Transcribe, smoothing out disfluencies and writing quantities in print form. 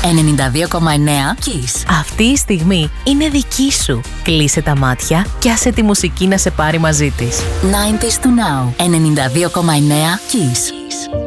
92,9 Kiss. Αυτή η στιγμή είναι δική σου. Κλείσε τα μάτια και άσε τη μουσική να σε πάρει μαζί της. 90s to now. 92,9 Kiss.